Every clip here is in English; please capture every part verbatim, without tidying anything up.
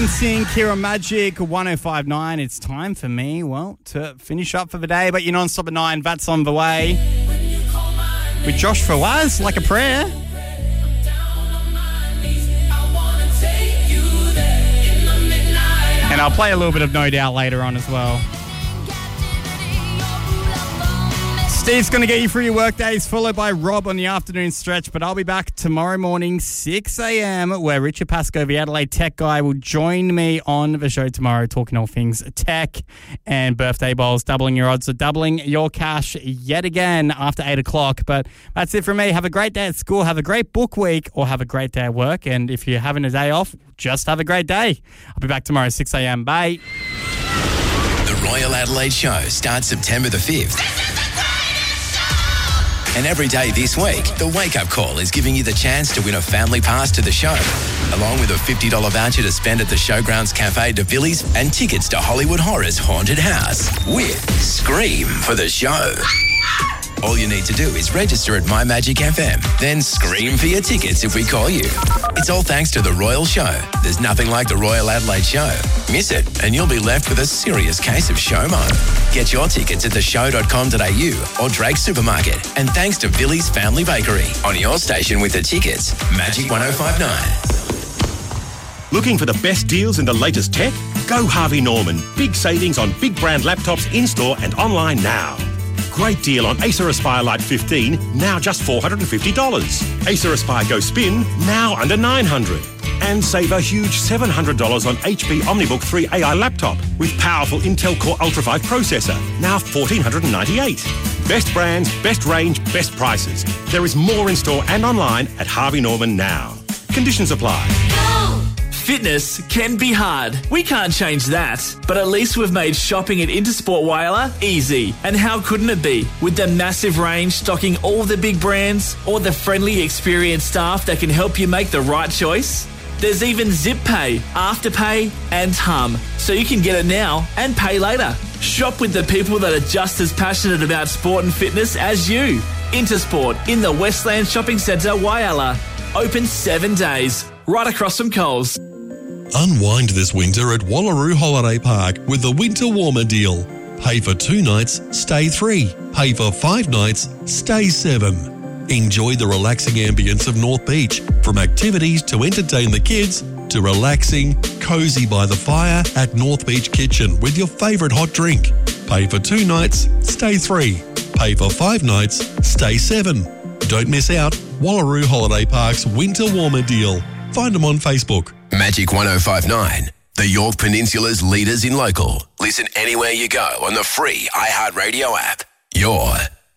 Insync here on Magic one oh five point nine. It's time for me, well, to finish up for the day, but you're non-stop at nine. That's on the way. With Josh Fawaz, Like a Prayer. And I'll play a little bit of No Doubt later on as well. Steve's going to get you through your work days, followed by Rob on the afternoon stretch, but I'll be back tomorrow morning, six a.m, where Richard Pascoe, the Adelaide tech guy, will join me on the show tomorrow, talking all things tech and birthday bowls, doubling your odds of doubling your cash yet again after eight o'clock. But that's it from me. Have a great day at school, have a great book week, or have a great day at work. And if you're having a day off, just have a great day. I'll be back tomorrow, six a.m. Bye. The Royal Adelaide Show starts September the fifth. And every day this week, the Wake Up Call is giving you the chance to win a family pass to the show, along with a fifty dollars voucher to spend at the Showgrounds Cafe de Villiers and tickets to Hollywood Horror's Haunted House with Scream for the show. All you need to do is register at My Magic F M, then scream for your tickets if we call you. It's all thanks to The Royal Show. There's nothing like The Royal Adelaide Show. Miss it, and you'll be left with a serious case of showmo. Get your tickets at the show dot com dot a u or Drake Supermarket. And thanks to Billy's Family Bakery. On your station with the tickets, Magic one oh five point nine. Looking for the best deals in the latest tech? Go Harvey Norman. Big savings on big brand laptops in-store and online now. Great deal on Acer Aspire Lite fifteen, now just four hundred fifty dollars. Acer Aspire Go Spin, now under nine hundred dollars. And save a huge seven hundred dollars on H P OmniBook three A I laptop with powerful Intel Core Ultra five processor, now one thousand four hundred ninety-eight dollars. Best brands, best range, best prices. There is more in store and online at Harvey Norman now. Conditions apply. Fitness can be hard. We can't change that. But at least we've made shopping at Intersport Whyalla easy. And how couldn't it be? With the massive range stocking all the big brands, or the friendly, experienced staff that can help you make the right choice. There's even Zip Pay, Afterpay and Hum. So you can get it now and pay later. Shop with the people that are just as passionate about sport and fitness as you. Intersport in the Westland Shopping Centre, Whyalla. Open seven days. Right across from Coles. Unwind this winter at Wallaroo Holiday Park with the Winter Warmer deal. Pay for two nights, stay three. Pay for five nights, stay seven. Enjoy the relaxing ambience of North Beach, from activities to entertain the kids to relaxing, cosy by the fire at North Beach Kitchen with your favourite hot drink. Pay for two nights, stay three. Pay for five nights, stay seven. Don't miss out. Wallaroo Holiday Park's Winter Warmer deal. Find them on Facebook. Magic one oh five point nine, the Yorke Peninsula's leaders in local. Listen anywhere you go on the free iHeartRadio app. Your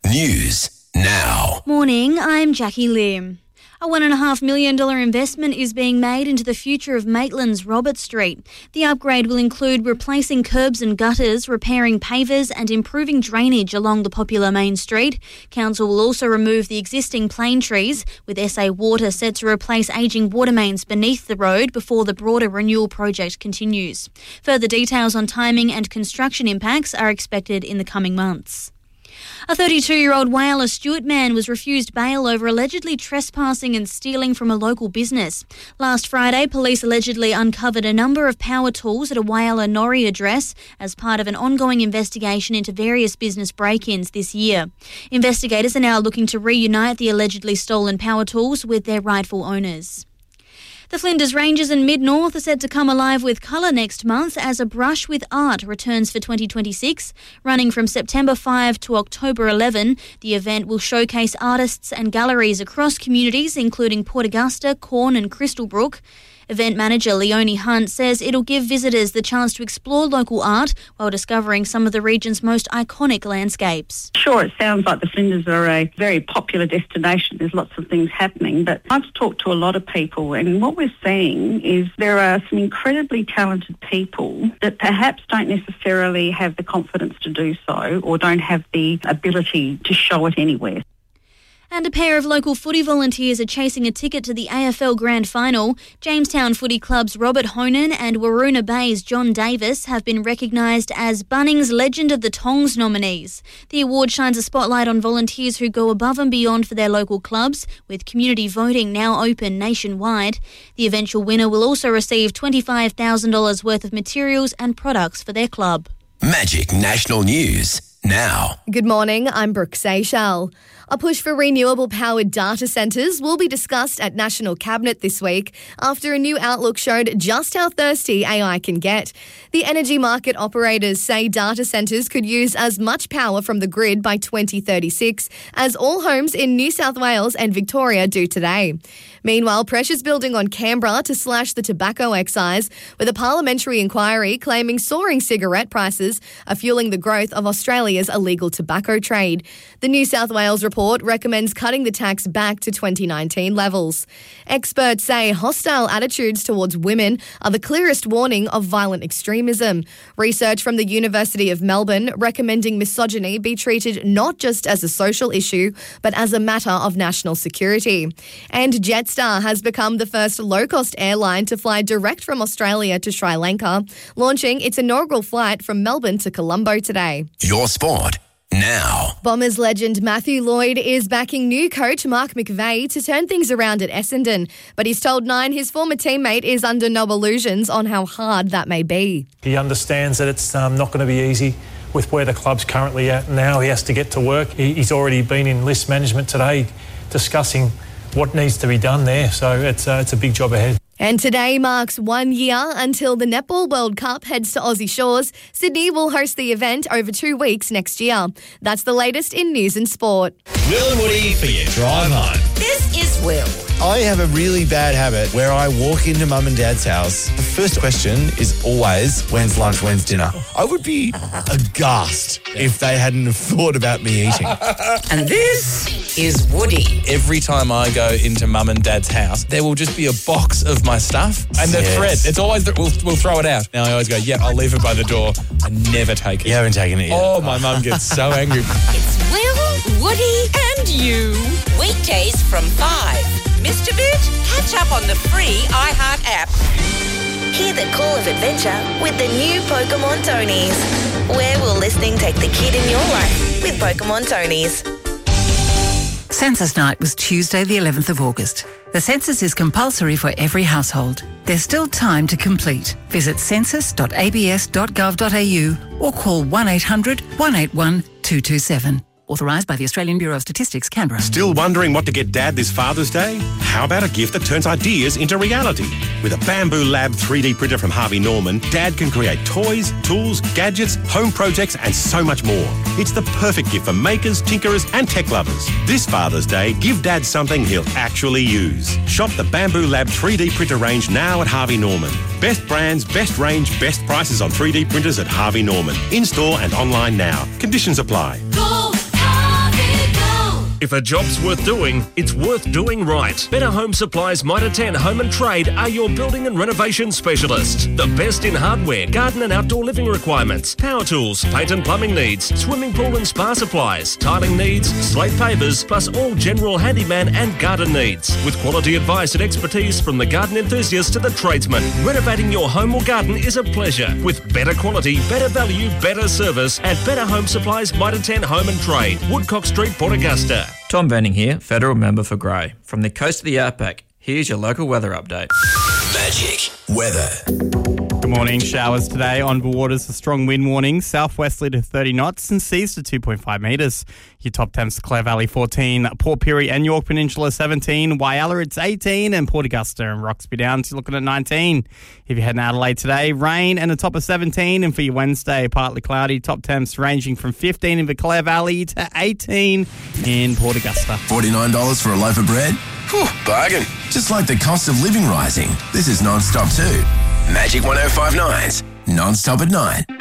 news now. Morning, I'm Jackie Lim. A one point five million dollars investment is being made into the future of Maitland's Robert Street. The upgrade will include replacing curbs and gutters, repairing pavers and improving drainage along the popular main street. Council will also remove the existing plane trees, with S A Water set to replace ageing water mains beneath the road before the broader renewal project continues. Further details on timing and construction impacts are expected in the coming months. A thirty-two-year-old Whyalla Stewart man was refused bail over allegedly trespassing and stealing from a local business. Last Friday, police allegedly uncovered a number of power tools at a Whyalla Norrie address as part of an ongoing investigation into various business break-ins this year. Investigators are now looking to reunite the allegedly stolen power tools with their rightful owners. The Flinders Ranges and Mid-North are set to come alive with colour next month as A Brush with Art returns for twenty twenty-six. Running from September fifth to October eleventh, the event will showcase artists and galleries across communities including Port Augusta, Corn and Crystalbrook. Event manager Leonie Hunt says it'll give visitors the chance to explore local art while discovering some of the region's most iconic landscapes. Sure, it sounds like the Flinders are a very popular destination. There's lots of things happening, but I've talked to a lot of people, and what we're seeing is there are some incredibly talented people that perhaps don't necessarily have the confidence to do so or don't have the ability to show it anywhere. And a pair of local footy volunteers are chasing a ticket to the A F L Grand Final. Jamestown Footy Club's Robert Honan and Waroona Bay's John Davis have been recognised as Bunnings Legend of the Tongs nominees. The award shines a spotlight on volunteers who go above and beyond for their local clubs, with community voting now open nationwide. The eventual winner will also receive twenty-five thousand dollars worth of materials and products for their club. Magic National News now. Good morning, I'm Brooke Seychelles. A push for renewable-powered data centres will be discussed at National Cabinet this week after a new outlook showed just how thirsty A I can get. The energy market operators say data centres could use as much power from the grid by twenty thirty-six as all homes in New South Wales and Victoria do today. Meanwhile, pressure's building on Canberra to slash the tobacco excise, with a parliamentary inquiry claiming soaring cigarette prices are fueling the growth of Australia's illegal tobacco trade. The New South Wales report recommends cutting the tax back to twenty nineteen levels. Experts say hostile attitudes towards women are the clearest warning of violent extremism. Research from the University of Melbourne recommending misogyny be treated not just as a social issue, but as a matter of national security. And Jetstar has become the first low-cost airline to fly direct from Australia to Sri Lanka, launching its inaugural flight from Melbourne to Colombo today. Your sport now. Bombers legend Matthew Lloyd is backing new coach Mark McVeigh to turn things around at Essendon, but he's told Nine his former teammate is under no illusions on how hard that may be. He understands that it's um, not going to be easy with where the club's currently at now. He has to get to work. He, he's already been in list management today discussing what needs to be done there, so it's, uh, it's a big job ahead. And today marks one year until the Netball World Cup heads to Aussie shores. Sydney will host the event over two weeks next year. That's the latest in news and sport. Will and Woody for your drive home. This is Will. I have a really bad habit where I walk into mum and dad's house. The first question is always, when's lunch, when's dinner? I would be aghast if they hadn't have thought about me eating. And this is Woody. Every time I go into mum and dad's house, there will just be a box of my stuff and the Yes. thread. It's always, the, we'll, we'll throw it out. Now I always go, yeah, I'll leave it by the door. I never take it. You haven't taken it yet. Oh, my mum gets so angry. It's Will, Woody and you. Weekdays from five. Missed a bit? Catch up on the free iHeart app. Hear the call of adventure with the new Pokemon Tonies. Where will listening take the kid in your life with Pokemon Tonies? Census night was Tuesday the eleventh of August. The census is compulsory for every household. There's still time to complete. Visit census dot a b s dot gov dot a u or call one eight hundred, one eight one, two two seven. Authorised by the Australian Bureau of Statistics, Canberra. Still wondering what to get Dad this Father's Day? How about a gift that turns ideas into reality? With a Bamboo Lab three D printer from Harvey Norman, Dad can create toys, tools, gadgets, home projects and so much more. It's the perfect gift for makers, tinkerers and tech lovers. This Father's Day, give Dad something he'll actually use. Shop the Bamboo Lab three D printer range now at Harvey Norman. Best brands, best range, best prices on three D printers at Harvey Norman. In-store and online now. Conditions apply. Go! If a job's worth doing, it's worth doing right. Better Home Supplies Mitre ten Home and Trade are your building and renovation specialists. The best in hardware, garden and outdoor living requirements, power tools, paint and plumbing needs, swimming pool and spa supplies, tiling needs, slate pavers, plus all general handyman and garden needs. With quality advice and expertise from the garden enthusiast to the tradesman, renovating your home or garden is a pleasure. With better quality, better value, better service at Better Home Supplies Mitre ten Home and Trade, Woodcock Street, Port Augusta. Tom Venning here, Federal Member for Grey. From the coast of the Outback, here's your local weather update. Magic weather. Good morning. Showers today on waters. A strong wind warning. Southwesterly to thirty knots and seas to two point five metres. Your top temps: Clare Valley fourteen, Port Pirie and York Peninsula seventeen, Whyalla it's eighteen, and Port Augusta and Roxby Downs you're looking at nineteen. If you're heading Adelaide today, rain and a top of seventeen. And for your Wednesday, partly cloudy. Top temps ranging from fifteen in the Clare Valley to eighteen in Port Augusta. forty-nine dollars for a loaf of bread? Whew, bargain. Just like the cost of living rising, this is Non-Stop too. Magic one oh five nine's Non-Stop at nine.